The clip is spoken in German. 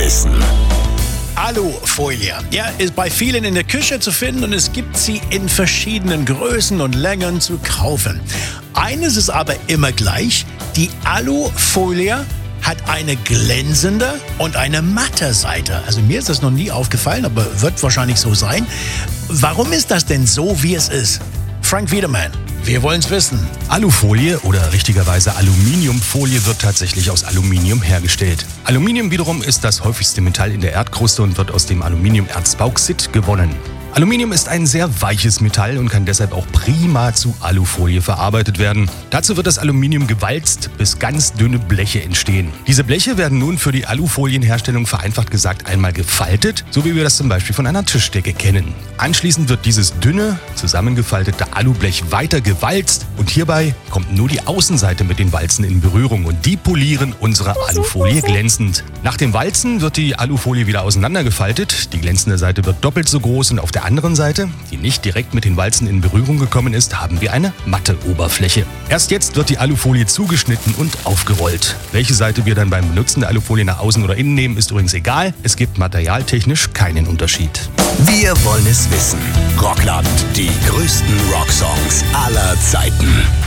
wissen. Alufolie. Ja, ist bei vielen in der Küche zu finden und es gibt sie in verschiedenen Größen und Längen zu kaufen. Eines ist aber immer gleich: die Alufolie hat eine glänzende und eine matte Seite. Also mir ist das noch nie aufgefallen, aber wird wahrscheinlich so sein. Warum ist das denn so, wie es ist? Frank Wiedemann, wir wollen es wissen. Alufolie oder richtigerweise Aluminiumfolie wird tatsächlich aus Aluminium hergestellt. Aluminium wiederum ist das häufigste Metall in der Erdkruste und wird aus dem Aluminiumerz Bauxit gewonnen. Aluminium ist ein sehr weiches Metall und kann deshalb auch prima zu Alufolie verarbeitet werden. Dazu wird das Aluminium gewalzt, bis ganz dünne Bleche entstehen. Diese Bleche werden nun für die Alufolienherstellung vereinfacht gesagt einmal gefaltet, so wie wir das zum Beispiel von einer Tischdecke kennen. Anschließend wird dieses dünne, zusammengefaltete Alublech weiter gewalzt und hierbei kommt nur die Außenseite mit den Walzen in Berührung und die polieren unsere Alufolie glänzend. Nach dem Walzen wird die Alufolie wieder auseinandergefaltet, die glänzende Seite wird doppelt so groß und auf der anderen Seite, die nicht direkt mit den Walzen in Berührung gekommen ist, haben wir eine matte Oberfläche. Erst jetzt wird die Alufolie zugeschnitten und aufgerollt. Welche Seite wir dann beim Benutzen der Alufolie nach außen oder innen nehmen, ist übrigens egal. Es gibt materialtechnisch keinen Unterschied. Wir wollen es wissen. Rockland, die größten Rocksongs aller Zeiten.